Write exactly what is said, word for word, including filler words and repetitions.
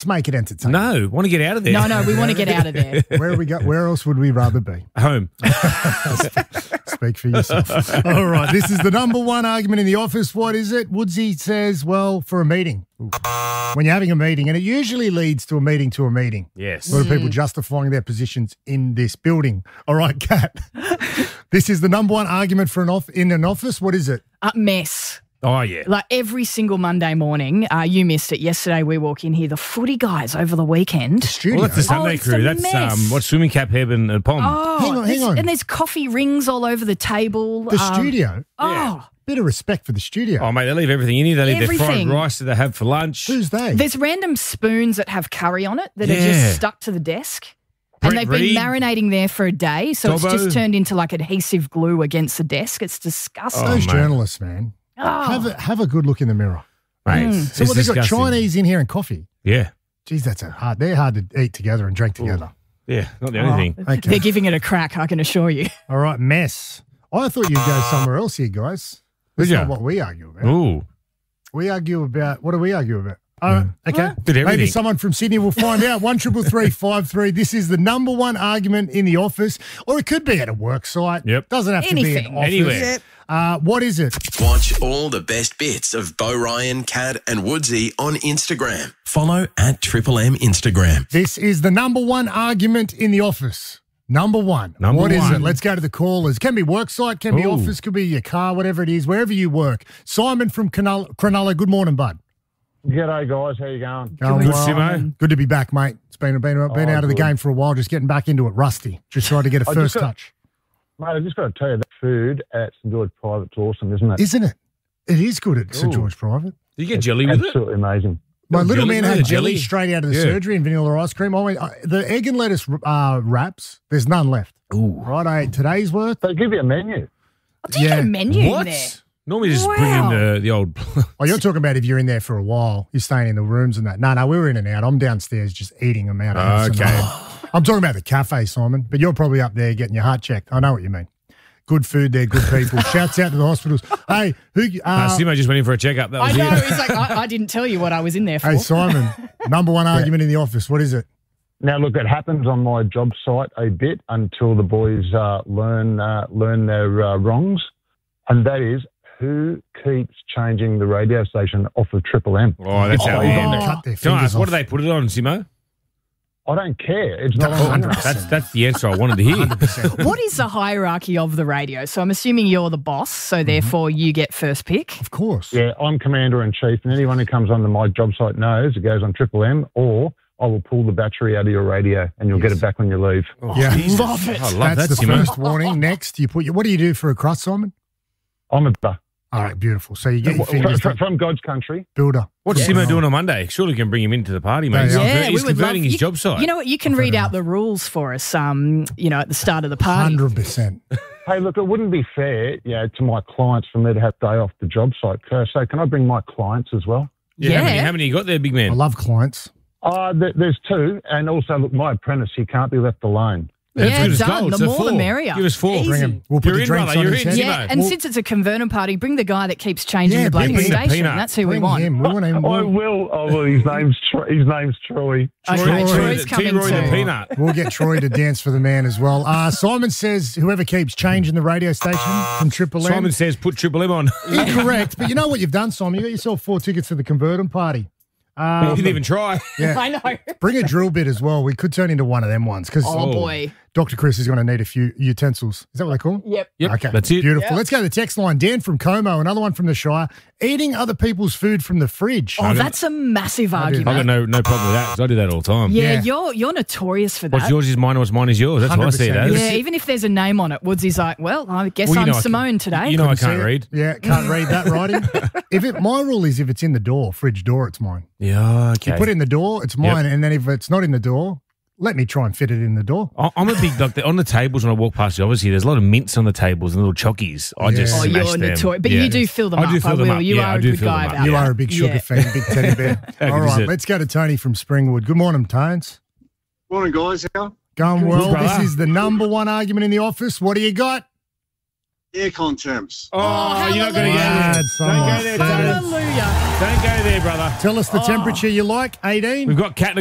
make it entertaining. No, want to get out of there. No, no, we want to get out of there. Where we go? Where else would we rather be? Home. Speak for yourself. All right, this is the number one argument in the office. What is it? Woodsy says, well, for a meeting. When you're having a meeting, and it usually leads to a meeting to a meeting. Yes. A lot of people justifying their positions in this building. All right, Kat. This is the number one argument for an off in an office. What is it? A mess. Oh, yeah. Like every single Monday morning, uh, you missed it. Yesterday we walk in here, the footy guys over the weekend. The studio. Well, that's the Sunday Oh, it's crew. a That's mess. um, what swimming cap, Heben, and Pom. Oh, Hang on, hang there's- on. And there's coffee rings all over the table. the Um, studio. Oh, Bit of respect for the studio. Oh, mate, they leave everything in here. They leave their Everything. fried rice that they have for lunch. Who's they? there's random spoons that have curry on it that are Yeah. just stuck to the desk. Brent and they've Reed. been marinating there for a day, so it's Dobbo. just turned into like adhesive glue against the desk. It's disgusting. Oh, Those mate. journalists, man. Oh. Have a, have a good look in the mirror. Mate, Mm. it's So what, they've got disgusting. Chinese in here and coffee. Yeah. Geez, that's a hard. They're hard to eat together and drink together. Yeah, not the only thing. Okay. They're giving it a crack, I can assure you. All right, mess. I thought you'd go somewhere else here, guys. That's Did not ya? what we argue about. Ooh. We argue about, what do we argue about? Oh, okay. Did Maybe everything. someone from Sydney will find out. One triple three five three. This is the number one argument in the office, or it could be at a work site. Yep. Doesn't have to be Anything. an office. Anywhere. Uh, what is it? Watch all the best bits of Bo Ryan, Kat, and Woodsy on Instagram. Follow at Triple M Instagram. This is the number one argument in the office. Number one. Number What is one. it? Let's go to the callers. Can be work site, can be Ooh. office, could be your car, whatever it is, wherever you work. Simon from Cronulla. Cronulla, good morning, bud. G'day, guys. How you going? Going Good, well. Simo. Good to be back, mate. It's been been, been Oh, out of the good. game for a while, just getting back into it, rusty. Just trying to get a I first just got- touch. Mate, I just got to tell you, that food at St George Private's awesome, isn't it? Isn't it? It is good at St Ooh. George Private. Did you get jelly with it? Absolutely amazing. My Little little jelly? man had Yeah, jelly jelly. straight out of the Yeah. surgery and vanilla ice cream. I went, uh, the egg and lettuce uh, wraps, there's none left. Ooh. Right, I ate today's worth. They give you a menu. Do you Yeah. get a menu What? in there? Normally just bring Wow. in the, the old... Oh, you're talking about if you're in there for a while, you're staying in the rooms and that. No, no, we were in and out. I'm downstairs just eating them out. of house and Okay. all. I'm talking about the cafe, Simon, but you're probably up there getting your heart checked. I know what you mean. Good food there, good people. Shouts out to the hospitals. Hey, who? Uh, Uh, Simo just went in for a checkup. That I was know. it. He's like, I, I didn't tell you what I was in there for. hey, Simon. Number one argument in the office. What is it? Now, look, it happens on my job site a bit until the boys uh, learn uh, learn their uh, wrongs, and that is who keeps changing the radio station off of Triple M. Oh, that's how Oh. we They're end gonna it. cut their Can I fingers ask, what do off. they put it on, Simo? I don't care. It's not one on. hundred percent. That's that's the answer I wanted to hear. What is the hierarchy of the radio? So I'm assuming you're the boss, so therefore you get first pick. Of course. Yeah, I'm commander in chief, and anyone who comes onto my job site knows it goes on Triple M, or I will pull the battery out of your radio and you'll get it back when you leave. Oh, Yeah. Jesus. Love it. I love That's that, the Simo. first warning. Next, you put your, what do you do for a crust, Simon? I'm a bu- All right, beautiful. So you get your from, fingers from, from God's country. builder. What's Yeah. Simo doing on Monday? Surely we can bring him into the party, mate. Yeah, He's, yeah. convert- we he's would converting love- his you, job site. You know what? You can I've heard read out enough. the rules for us. Um, you know, at the start of the party. Hundred percent. Hey, look, it wouldn't be fair, you know, to my clients for me to have day off the job site. Uh, So can I bring my clients as well? yeah, How many, Yeah. how many you got there, big I man? love clients. Uh, th- there's two, and also, look, my apprentice, he can't be left alone. That's Yeah, good as done. gold. The So more the four. merrier. Give us four. Easy. Bring him. We'll put You're the in, drinks brother, on you're his in. head. Yeah, Simo. and Well- since it's a converter party, bring the guy that keeps changing Yeah, the bloody bring the station. peanut. That's who we Bring want. him. We want him. I We'll, will. Oh, well, his name's Tro- his name's Troy. Okay, Troy. Troy's T. coming Roy the too. Peanut. we'll get Troy to dance for the man as well. Uh, Simon says whoever keeps changing the radio station from Triple M. Simon says put Triple M on. Incorrect. But you know what you've done, Simon? You got yourself four tickets to the Convertum party. you Um, didn't even try. yeah. I know. Bring a drill bit as well. We could turn into one of them ones because Oh, boy. Doctor Chris is going to need a few utensils. Is that what they call them? Yep. Yep, Okay, that's it. Beautiful. Let's go to the text line. Dan from Como, another one from the Shire. Eating other people's food from the fridge. Oh, that's a massive argument. I've got no no problem with that because I do that all the time. yeah, Yeah. you're you're notorious for that. What's yours is mine, what's mine is yours. That's what I see it one hundred as. percent. Yeah, even if there's a name on it, Woodsy's like, well, I guess Well, you I'm know I can- Simone today. You know I See can't it? read. Yeah, can't read that writing. If it, my rule is if it's in the door, fridge door, it's mine. Yeah, okay. You put it in the door, it's mine. And then if it's not in the door, let me try and fit it in the door. I- I'm a big like the, on the tables when I walk past you. Obviously, there's a lot of mints on the tables and little chockies. I just Yeah. oh, smash you're them. notorious. But Yeah. you do fill them I up. do fill I them will. up. You Yeah, are I a do good fill them guy up. about You it. are a big sugar Yeah. fan, big teddy bear. How All good is right, it? let's go to Tony from Springwood. Good morning, Tones. Morning, guys. How? Going well. brother. This is the number one argument in the office. What do you got? aircon terms. Oh, you're not going to go Glad there. someone Don't go there, said it. Tatum. Hallelujah. Don't go there, brother. Tell us the temperature you like, eighteen. We've got Cat